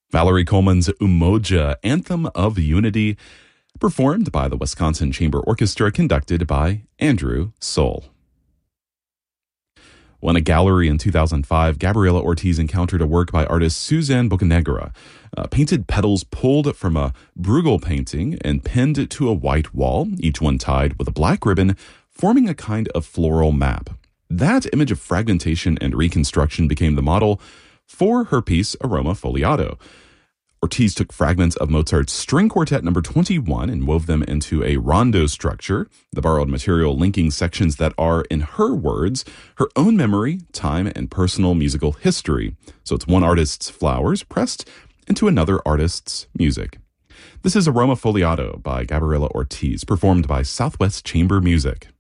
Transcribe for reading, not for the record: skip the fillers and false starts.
Valerie Coleman's Umoja, Anthem of Unity, performed by the Wisconsin Chamber Orchestra, conducted by Andrew Soul. When a gallery in 2005, Gabriela Ortiz encountered a work by artist Suzanne Bocanegra, painted petals pulled from a Bruegel painting and pinned to a white wall, each one tied with a black ribbon, forming a kind of floral map. That image of fragmentation and reconstruction became the model for her piece Aroma Foliato. Ortiz took fragments of Mozart's String Quartet No. 21 and wove them into a rondo structure, the borrowed material linking sections that are, in her words, her own memory, time, and personal musical history. So it's one artist's flowers pressed into another artist's music. This is Aroma Foliato by Gabriela Ortiz, performed by Southwest Chamber Music.